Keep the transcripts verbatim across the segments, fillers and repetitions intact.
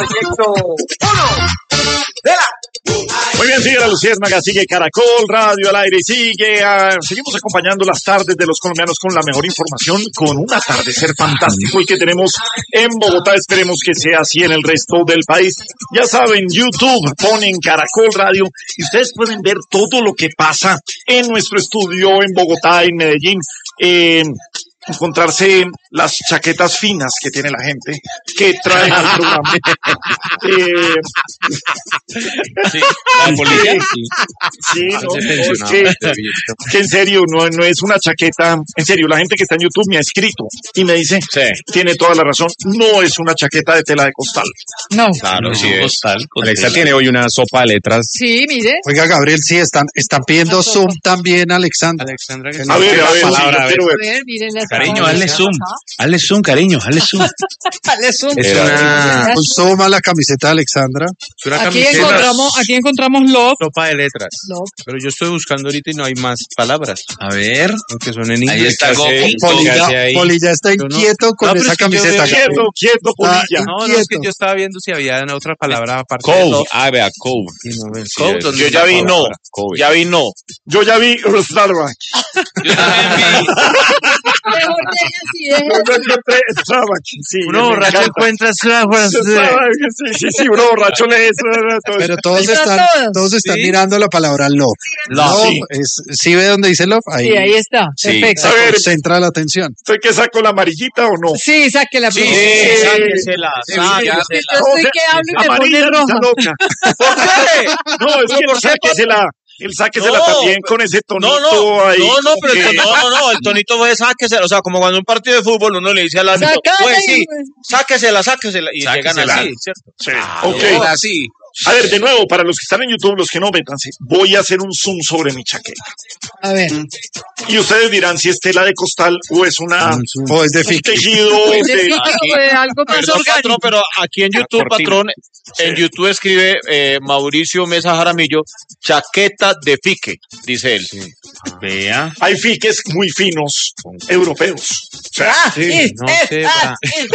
Proyecto uno de la... Muy bien, sigue la Luciérnaga, sigue Caracol Radio al aire, sigue, uh, seguimos acompañando las tardes de los colombianos con la mejor información, con un atardecer fantástico el que tenemos en Bogotá. Esperemos que sea así en el resto del país. Ya saben, YouTube, ponen Caracol Radio y ustedes pueden ver todo lo que pasa en nuestro estudio en Bogotá, en Medellín, eh, encontrarse las chaquetas finas que tiene la gente que traen al programa. eh, sí, la policía. Sí, sí no, es que, que en serio, no, no es una chaqueta. En serio, la gente que está en YouTube me ha escrito y me dice, sí, tiene toda la razón, no es una chaqueta de tela de costal. No. Claro, no, sí es. Costal. Alexa tiene hoy una sopa de letras. Sí, mire. Oiga, Gabriel, sí, están, están pidiendo Zoom también, Alexandra. Alexandra, que a ver, a ver, palabra, sí, a ver. ver. A ver, miren las Cariño, hazle zoom. Hazle zoom, cariño, hazle zoom. Hazle zoom. Es una... Un zoom a la camiseta de Alexandra. Es una Aquí camiseta. encontramos, aquí encontramos love. Sopa de letras. Love. Pero yo estoy buscando ahorita y no hay más palabras. A ver. Aunque son en inglés. Ahí está Goki. Polilla, Polilla está inquieto no, con no, esa es que camiseta. Quieto, quieto, Polilla. No, no, es que yo estaba viendo si había otra palabra aparte Cove. de love. Ah, vea, Cove. Sí, no, el Sí, cove, es- donde yo está ya vi la no. palabra. Cove. Ya vi no. Yo ya vi Starbucks. Yo también vi. Mejor que ella sí es. Yo encontré Starbucks. Sí, Uno me borracho encanta. encuentra Starbucks. Starbucks, Sí, sí, sí, uno borracho lee eso. Pero todos Pero están, todos. todos están Sí. mirando la palabra love. Love, sí. es, ¿sí ve dónde dice love? Ahí, Sí, ahí está. Sí. Perfecto. A ver, concentra la atención. ¿estoy que saco la amarillita o no? Sí, saque la Sí, primera. sáquesela, Yo sáquesela. estoy que hablo y me pone Amarilla, roja. está loca. ¿Por qué? No, es que no sáquesela. El sáquesela No, también con ese tonito No, no, ahí. no, no, pero el que- to- no, no, no, el tonito fue sáquesela, o sea, como cuando en un partido de fútbol uno le dice al árbitro, Sácala pues y- sí, sáquesela, sáquesela, y llegan Sáquesela. así, ¿cierto? Sí, Ah, ok. Ahora sí. A ver, de nuevo, para los que están en YouTube, los que no, métanse, voy a hacer un zoom sobre mi chaqueta. A ver. Y ustedes dirán si es tela de costal o es una, O es de un fique. tejido De de... fijo, eh, algo más Perdón, patrón, orgánico. pero aquí en YouTube, cortina. patrón, en YouTube escribe eh, Mauricio Mesa Jaramillo, chaqueta de fique, dice él. Vea. Hay fiques muy finos, europeos. O sea, Ah, sí, no eh, sé, ah, va. eh,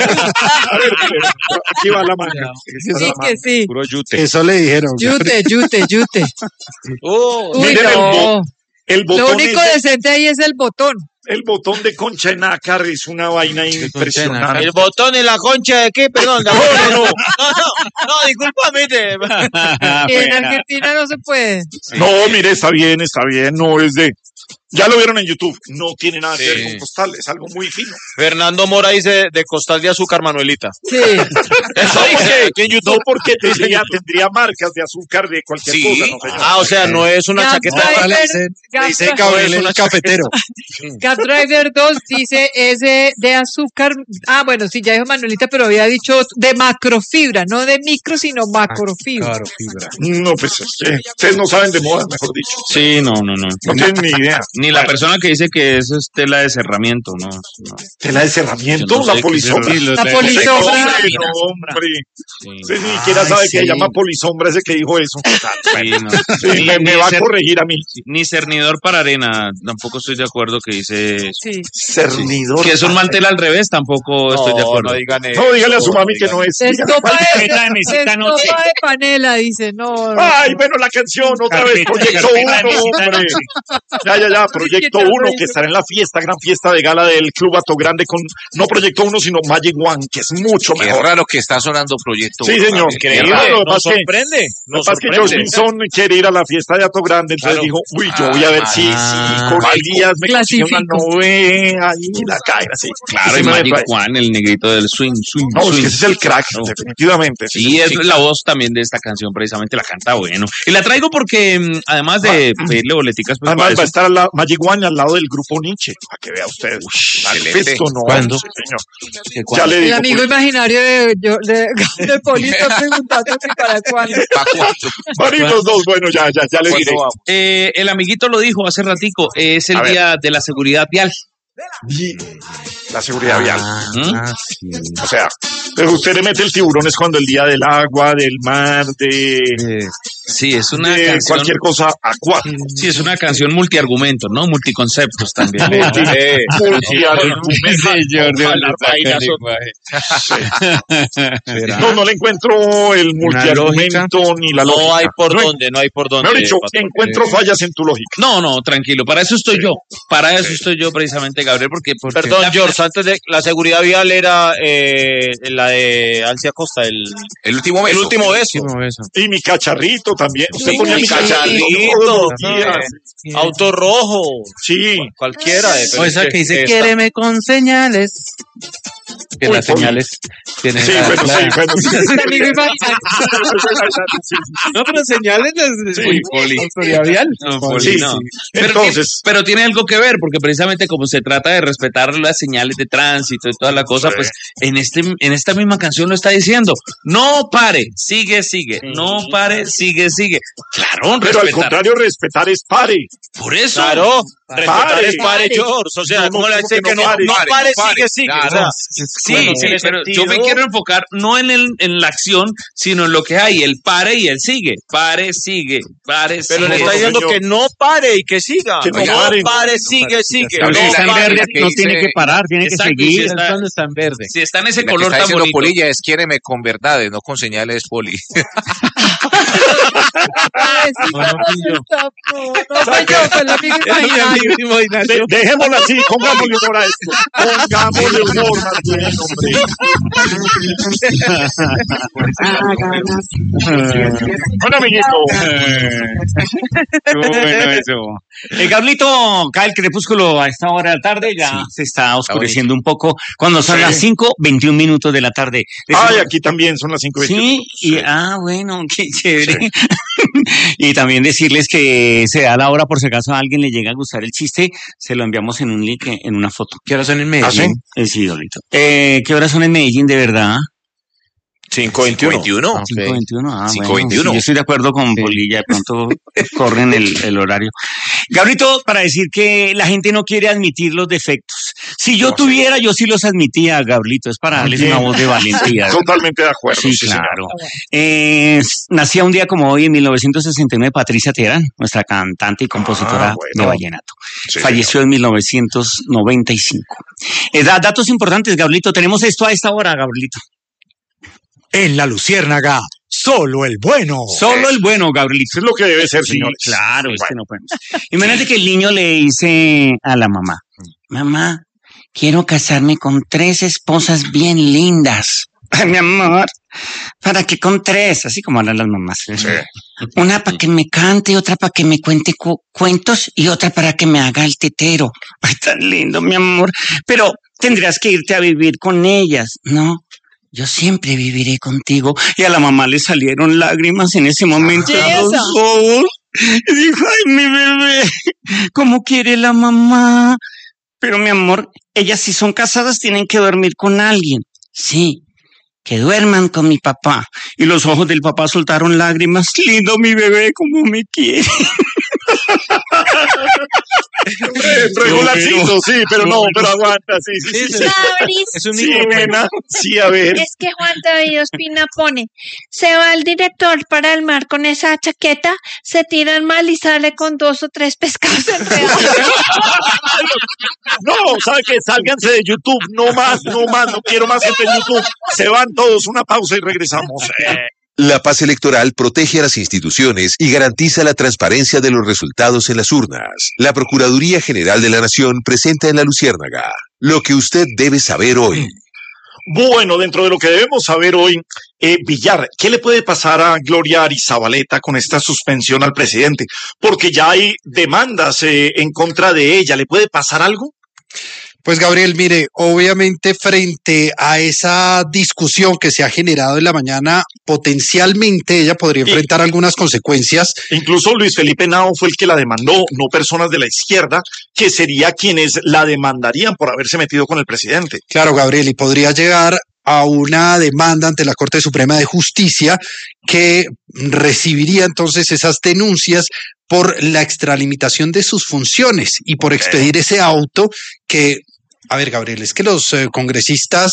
eh. a ver, aquí va la manga. Aquí va Sí la que manga. sí. Puro yute. Eso le dijeron. Yute, yute, yute. Oh, Uy, Miren el no. bo- El Lo botón, único es de- decente ahí es el botón. el botón de concha de nácar es una vaina impresionante. el botón en la concha de qué, perdón, de amor, no, no, no, no, discúlpame. te- Que en Argentina no se puede. No, mire, está bien, está bien, no es de... Ya lo vieron en YouTube, no tiene nada que Sí. ver con costal, es algo muy fino. Fernando Mora dice de costal de azúcar, Manuelita. Sí. Eso No, dice porque, aquí en no YouTube. porque tendría, tendría marcas de azúcar de cualquier Sí. cosa, no señor. Ah, o sea, no es una Ya, chaqueta. ya. Ahora le dicen, le dice Gabriel el cafetero. Cab Driver dos dice ese de azúcar. Ah, bueno, sí, ya dijo Manuelita, pero había dicho de macrofibra, no de micro, sino macrofibra. Claro, fibra. No, pues es que ustedes no saben de moda, mejor dicho. Sí, no, no, no. No tienen ni idea. Ni la persona que dice que eso es tela de cerramiento, no. no. Tela de cerramiento, Yo no sé la qué polisombra. es La No, polisombra. hombre, no, hombre. Sí, Usted ni siquiera Ay, sabe que sí. se llama polisombra ese que dijo eso. sí, no. Sí, Ni- me, me ni va a cer- corregir a mí. Ni cernidor para arena, tampoco estoy de acuerdo que dice eso. Sí. Cernidor. Que es un mantel al revés, tampoco estoy de acuerdo. No digan eso. No, dígale a su mami que no es. Dígale, Estopa de, Carpeta de mesita estopa noche. de panela, dice. No, no. Ay, bueno, la canción, otra vez, Carpeta- Proyecto carpeta de uno, mesita hombre. noche. Ya, ya, ya, Proyecto uno, que estará en la fiesta, gran fiesta de gala del Club Ato Grande con, no Proyecto uno, sino Magic One, que es mucho Qué mejor. raro que está sonando Proyecto Sí, uno, señor. Gabriel. Increíble. Increíble, Lo que nos pasa es que- sorprende. Lo Nos que pasa es que sorprende. Josh Wilson quiere ir a la fiesta de Ato Grande, entonces Claro. dijo, uy, yo voy a ver si, Ah, si con Elías me consigue una clasifico. novena y la cae así. Claro, Ese y me Magic trae. Juan, el negrito del swing, swing, No, es swing. que ese es el crack, No. definitivamente. ese Sí, el es la voz también de esta canción, precisamente la canta bueno. Y la traigo porque, mm, además de pedirle boleticas, pues, Además para va a eso, estar al lado- Magic One al lado del grupo Nietzsche, para que vea usted. excelente. Esto no, ¿Cuándo? sí, señor. Ya le El digo, amigo pues, imaginario de, yo, de, de Poli está preguntando que para cuándo. ¿Pa' cuándo? varios dos, bueno, ya, ya, ya le ¿Cuándo diré. vamos? eh, el amiguito lo dijo hace ratico, es el A ver. día de la seguridad vial. Y la seguridad vial. ¿Mm? Ah, sí. O sea, pero usted le mete el tiburón es cuando el día del agua, del mar, de... Eh, Sí, es una de canción. cualquier cosa acuática. Sí, es una canción multiargumentos, ¿no? Multiconceptos también. Multi- Eh, multiargumento. Ojalá vainas No, no le encuentro el multiargumento ni la lógica. No hay por No, dónde, no hay por dónde. Mejor dicho, patrón. encuentro fallas en tu lógica. No, no, tranquilo. Para eso estoy yo. Para eso estoy yo precisamente, Gabriel, porque... porque Perdón, la- George, antes de la seguridad vial era eh, la de Alcia Costa, el, El último beso. el último beso. Y mi cacharrito también. Usted Sí, ponía mi mi cacharrito cacharrito, todos los días. sí. Auto rojo, Sí. cualquiera. De, pero O es esa que dice, esta- quiéreme con señales. Que Uy, las Poli. señales tienen... Sí, la- bueno, la- sí, bueno, sí. Amigo imaginario. No, pero señales es Sí. muy poli. No, poli, Sí, no. sí. Pero, Entonces- tiene, pero tiene algo que ver, porque precisamente como se trata de respetar las señales de tránsito y toda la cosa, Sí. pues en este en esta misma canción lo está diciendo. No pare, sigue, sigue. No pare, sigue, sigue. Claro, Pero al respetar. contrario, respetar es pare. Por eso. Claro, respetar Pare. es pare, George. O sea, No, no, ¿cómo le ¿cómo dice que que no no, pare? no Pare, pare, pare. sigue, sigue? Claro. O sea, Sí, bueno, sí, tiene pero sentido. yo me quiero enfocar no en el en la acción, sino en lo que hay, el pare y el sigue. Pare, sigue, pare, sigue. Pero le está No, diciendo señor. que no pare y que siga. Que no no pare. pare, sigue, sigue. Pero No si está en pare. verde, sigue. no tiene que parar, tiene Exacto, y si está, está en verde. si está en ese La que color está tan diciendo bonito. Polilla es quiéreme con verdades, no con señales, Poli. Ay, sí, No, no fui yo. no, no soy yo, fue el amigo imaginario. De- dejémoslo así, pongámosle humor a esto. Pongámosle humor, Martín, hombre. Bueno, amiguito. Bueno, eso. Eh, Gablito, cae el crepúsculo a esta hora de la tarde, ya se está oscureciendo un poco. Cuando son Sí. las cinco veintiún minutos de la tarde. Ay, aquí también son las cinco y Sí, y, ah, bueno, qué chévere. Y también decirles que se da la hora por si acaso a alguien le llega a gustar el chiste, se lo enviamos en un link, en una foto. ¿Qué horas son en ¿Ah, sí? Medellín? Eh, sí, Dolito. Eh, ¿Qué horas son en Medellín, de verdad? cinco veintiuno. veintiuno. cinco veintiuno. Ah, cinco bueno, veintiuno. sí, yo estoy de acuerdo con Polilla, de pronto corren el, el horario. Gabrito, para decir que la gente no quiere admitir los defectos. Si yo tuviera, yo sí los admitía, Gabrito, es para darles Bien. una voz de valentía. Totalmente de acuerdo. Sí, sí, señor. claro. Eh, nacía un día como hoy, en mil novecientos sesenta y nueve, Patricia Teherán, nuestra cantante y compositora Ah, bueno. de vallenato. Sí, Falleció en mil novecientos noventa y cinco. Eh, da- datos importantes, Gabrielito. Tenemos esto a esta hora, Gabrielito. En la Luciérnaga, solo el bueno. Solo el bueno, Gabrielito. Eso es lo que debe ser, Sí, señores. claro, es que Bueno. no podemos. Imagínate que el niño le dice a la mamá, mamá, quiero casarme con tres esposas bien lindas. Ay, mi amor, ¿para qué con tres? Así como hablan las mamás. Sí. Una para que me cante, otra para que me cuente cu- cuentos y otra para que me haga el tetero. Ay, tan lindo, mi amor. Pero tendrías que irte a vivir con ellas, ¿no? Yo siempre viviré contigo. Y a la mamá le salieron lágrimas en ese momento en los Belleza. ojos. Y dijo, ay, mi bebé, ¿cómo quiere la mamá? Pero mi amor, ellas si son casadas tienen que dormir con alguien. Sí, que duerman con mi papá. Y los ojos del papá soltaron lágrimas. Lindo mi bebé, como me quiere. Eh, Regularcito, sí, pero no, pero aguanta, sí, sí, sí. Sí, Mauricio, sí, nena, sí, a ver. es que Juan David Ospina pone, se va el director para el mar con esa chaqueta, se tiran mal y sale con dos o tres pescados enredados. No, ¿sabe qué? Sálganse de YouTube, no más, no más, no quiero más gente en YouTube. Se van todos, una pausa y regresamos. Eh, La paz electoral protege a las instituciones y garantiza la transparencia de los resultados en las urnas. La Procuraduría General de la Nación presenta en La Luciérnaga lo que usted debe saber hoy. Bueno, dentro de lo que debemos saber hoy, eh, Villar, ¿qué le puede pasar a Gloria Arizabaleta con esta suspensión al presidente? Porque ya hay demandas eh, en contra de ella. ¿Le puede pasar algo? Pues Gabriel, mire, obviamente frente a esa discusión que se ha generado en la mañana, potencialmente ella podría Y- enfrentar algunas consecuencias. Incluso Luis Felipe Nao fue el que la demandó, no personas de la izquierda, que sería quienes la demandarían por haberse metido con el presidente. Claro, Gabriel, y podría llegar a una demanda ante la Corte Suprema de Justicia que recibiría entonces esas denuncias por la extralimitación de sus funciones y por expedir ese auto que, a ver, Gabriel, es que los eh, congresistas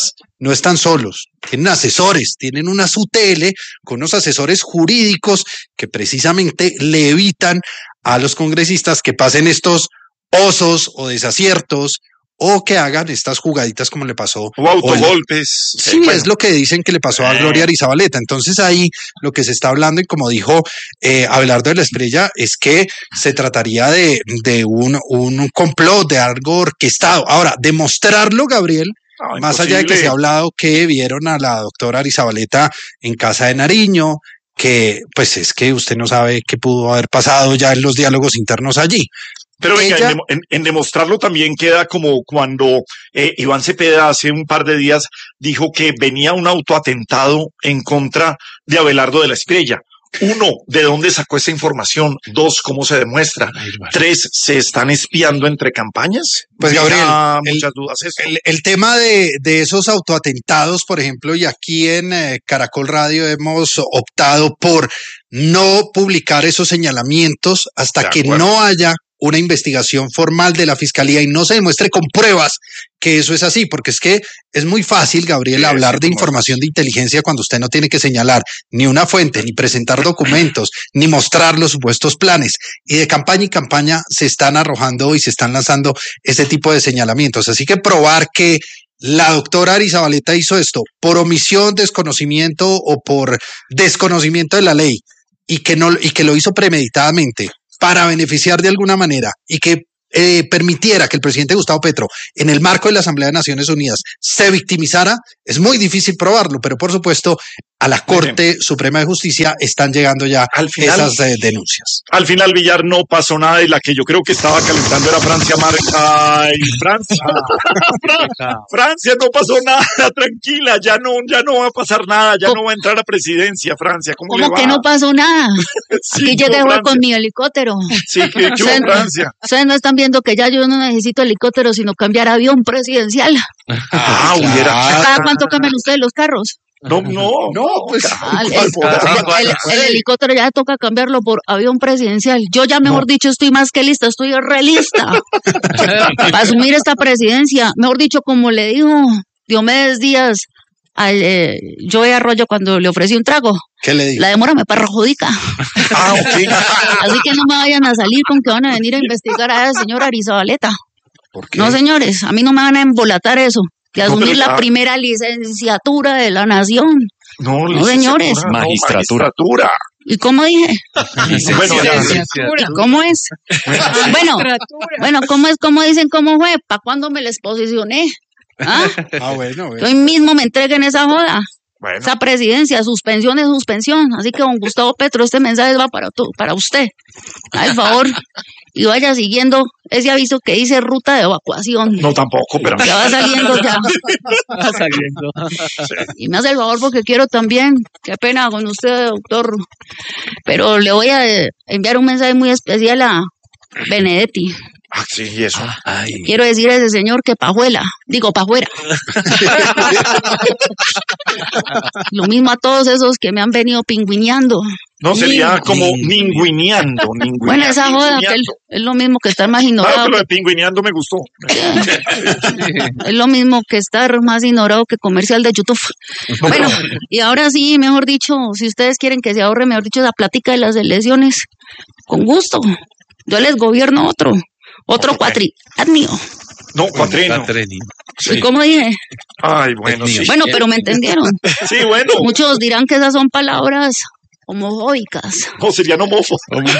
no están solos, tienen asesores, tienen una S U T L con unos asesores jurídicos que precisamente le evitan a los congresistas que pasen estos osos o desaciertos o que hagan estas jugaditas como le pasó. O autogolpes. Sí, bueno. Es lo que dicen que le pasó a Gloria Arizabaleta. Entonces ahí lo que se está hablando, y como dijo eh, Abelardo de la Espriella, es que se trataría de, de un, un complot, de algo orquestado. Ahora, demostrarlo, Gabriel, no, más allá de que se ha hablado que vieron a la doctora Arizabaleta en casa de Nariño, que pues es que usted no sabe qué pudo haber pasado ya en los diálogos internos allí. Pero venga, Ella... en, en, en demostrarlo también queda como cuando eh, Iván Cepeda hace un par de días dijo que venía un autoatentado en contra de Abelardo de la Espriella. Uno, ¿de dónde sacó esa información? Dos, ¿cómo se demuestra? Tres, ¿se están espiando entre campañas? Pues Gabriel, muchas el, dudas eso. El, el tema de, de esos autoatentados, por ejemplo, y aquí en eh, Caracol Radio hemos optado por no publicar esos señalamientos hasta que no haya una investigación formal de la Fiscalía y no se demuestre con pruebas que eso es así, porque es que es muy fácil, Gabriel, sí, hablar sí, de información de inteligencia cuando usted no tiene que señalar ni una fuente, ni presentar documentos, ni mostrar los supuestos planes. Y de campaña y campaña se están arrojando y se están lanzando ese tipo de señalamientos. Así que probar que la doctora Arizabaleta hizo esto por omisión, desconocimiento o por desconocimiento de la ley y que, no, y que lo hizo premeditadamente para beneficiar de alguna manera y que eh, permitiera que el presidente Gustavo Petro, en el marco de la Asamblea de Naciones Unidas, se victimizara, es muy difícil probarlo, pero por supuesto a la Corte Bien. Suprema de Justicia están llegando ya al final, esas eh, denuncias. Al final, Villar, no pasó nada y la que yo creo que estaba calentando era Francia Marca. ¡Ay, Francia! Francia, no pasó nada, tranquila, ya no, ya no va a pasar nada, ya no va a entrar a presidencia, Francia. ¿Cómo, ¿Cómo le va? que no pasó nada? Sí, Aquí llegué no, con mi helicóptero. Sí, que yo Francia. Ustedes no están viendo que ya yo no necesito helicóptero, sino cambiar avión presidencial. Ah, hubiera. ¿Cada cuánto cambian ustedes los carros? No, no, no, pues el, el, el, el helicóptero ya toca cambiarlo por avión presidencial. Yo ya, mejor no. dicho, estoy más que lista, estoy re lista para asumir esta presidencia. Mejor dicho, como le dijo Diomedes Díaz al eh, Joey Arroyo cuando le ofrecí un trago. ¿Qué le dijo? La demora me perjudica. Ah, okay. Así que no me vayan a salir con que van a venir a investigar a esa señora Arizabaleta. ¿Por qué? No, señores, a mí no me van a embolatar eso. De asumir no, la ah, primera licenciatura de la nación. No, no señores. No, magistratura. ¿Y cómo dije? Bueno, ¿Y cómo es? bueno, bueno, ¿cómo es? ¿Cómo dicen? ¿Cómo fue? ¿Para cuándo me les posicioné? ¿Ah? Ah, bueno, bueno. Yo hoy mismo me entreguen esa joda. Bueno. Esa presidencia, suspensión es suspensión. Así que, don Gustavo Petro, este mensaje va para, tu, para usted. Al favor. Y vaya siguiendo ese aviso que dice ruta de evacuación. No, tampoco, pero... Ya va saliendo ya. Va saliendo. Sí. Y me hace el favor porque quiero también, qué pena con usted, doctor, pero le voy a enviar un mensaje muy especial a Benedetti. Ah, sí, y eso. Ay. Quiero decir a ese señor que pajuela, digo pajuera. Lo mismo a todos esos que me han venido pingüineando. No, sería como ningüineando. Bueno, esa joda que es lo mismo que estar más ignorado. Claro, pero lo de pingüineando me gustó. Es lo mismo que estar más ignorado que comercial de YouTube. Bueno, y ahora sí, mejor dicho, si ustedes quieren que se ahorre, mejor dicho, la plática de las elecciones, con gusto. Yo les gobierno otro. Otro cuatrienio. No, cuatrenio. Sí. ¿Y cómo dije? Ay, bueno, sí. Bueno, pero me entendieron. Sí, bueno. Muchos dirán que esas son palabras homofóbicas. No, serían homófobos.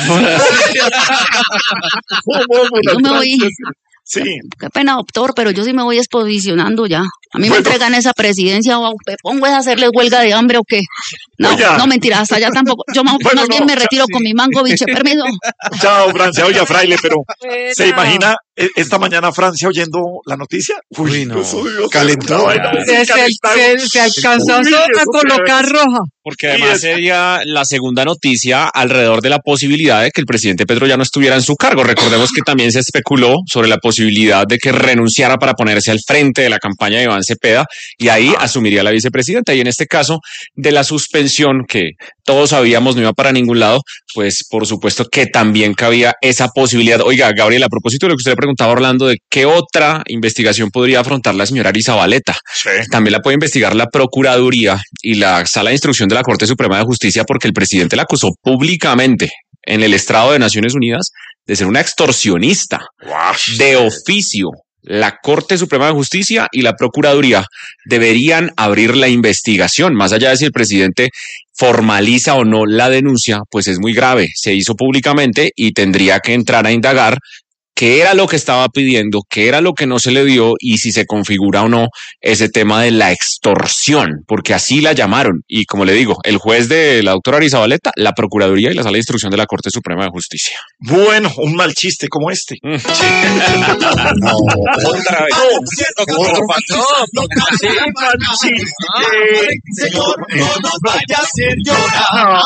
Yo me voy. Sí. Qué pena, doctor, pero yo sí me voy exposicionando ya. A mí bueno. me entregan esa presidencia o me pongo a hacerles huelga de hambre o qué. No, Oiga. no, mentira, hasta allá tampoco. Yo más, bueno, más bien no, me retiro sí. con mi mango, biche, permiso. Chao, Francia. Oiga, fraile, pero bueno. ¿Se imagina esta mañana Francia oyendo la noticia? Uy, Uy no. Calentó. Se, se, se, se alcanzó Uy, a colocar roja. Porque además sería la segunda noticia alrededor de la posibilidad de que el presidente Petro ya no estuviera en su cargo. Recordemos que también se especuló sobre la posibilidad de que renunciara para ponerse al frente de la campaña de Iván Cepeda, y ahí asumiría la vicepresidenta. Y en este caso de la suspensión, que todos sabíamos no iba para ningún lado, pues por supuesto que también cabía esa posibilidad. Oiga, Gabriel, a propósito de lo que usted le preguntaba a Orlando, de qué otra investigación podría afrontar la señora Arizabaleta. Sí. También la puede investigar la Procuraduría y la Sala de Instrucción de la Corte Suprema de Justicia, porque el presidente la acusó públicamente en el estrado de Naciones Unidas de ser una extorsionista de oficio. La Corte Suprema de Justicia y la Procuraduría deberían abrir la investigación, más allá de si el presidente formaliza o no la denuncia, pues es muy grave. Se hizo públicamente y tendría que entrar a indagar qué era lo que estaba pidiendo, qué era lo que no se le dio y si se configura o no ese tema de la extorsión, porque así la llamaron. Y como le digo, el juez de la doctora Arizabaleta, la Procuraduría y la Sala de Instrucción de la Corte Suprema de Justicia. Bueno, un mal chiste como este. Mm. Sí. No, otra vez. No, otro sí, mal chiste. Señor, no nos vaya a hacer llorar.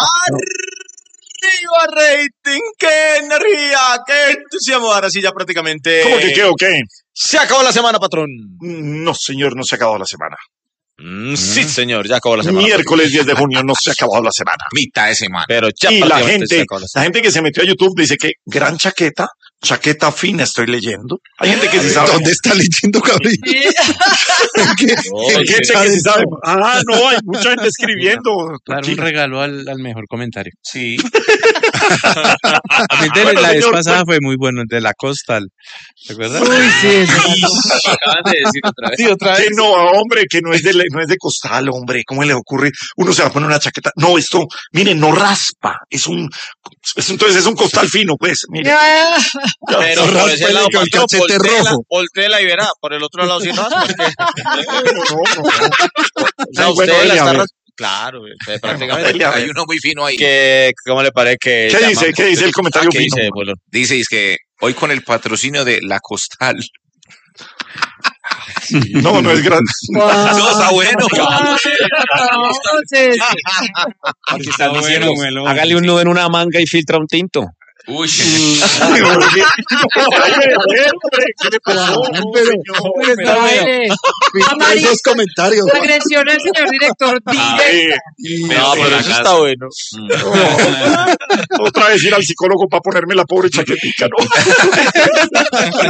¡Arriba rating! ¡Qué energía! ¡Qué entusiasmo! Ahora sí ya prácticamente... ¿Cómo que qué o qué? Se acabó la semana, patrón. No, señor, no se ha acabado la semana. Mm, sí, señor, ya acabó la semana. Miércoles diez de junio no se ha acabado la semana. Mitad de semana. Pero ya Y la prácticamente se gente, acabó la la semana. gente que se metió a YouTube dice que gran chaqueta, chaqueta fina estoy leyendo. Hay gente que sí sabe. ¿Dónde está leyendo, Gabriel? ¿En qué- Hay en qué gente chat que sí está? sabe. Ah, no, hay mucha gente escribiendo. Claro, un Tranquilo. regalo al, al mejor comentario. Sí. A mí de Bueno, la vez señor, pasada fue muy bueno, el de la Costal. ¿Te acuerdas? Uy, sí, eso. Acaban de decir otra vez. Sí, otra Que vez. no, hombre, que no es de no es de costal, hombre. ¿Cómo le ocurre? Uno se va a poner una chaqueta. No, esto, mire, no raspa. Es un, es, entonces es un costal fino, pues. Mire. Ya. Ya. Pero No por raspa ese el lado, que el patrón, cachete voltéela, rojo. voltéela y verá. Por el otro lado sí raspa. porque- No, no, no. O sea, Ay, bueno, usted la dele, a está ver. ras- Claro, usted prácticamente. Dele, a ver. Hay uno muy fino ahí. Que, ¿Cómo le parece que ¿Qué llama? dice? ¿Qué dice el comentario Ah, ¿qué fino? dice, bolón? Dice es que hoy con el patrocinio de La Costal. No, no es gran. No, está bueno. Entonces, Aquí están Está diciendo, bueno, Melo. hágale un nudo en una manga y filtra un tinto. Uy, Ay, hombre, ¿qué le pasó? Pero- No, señor. baile. Amarillo. Esos comentarios. La agresión al señor director. Dile. Ay, No, pero eso está bueno. no. Otra vez ir al psicólogo para ponerme la pobre chaquetica, ¿no?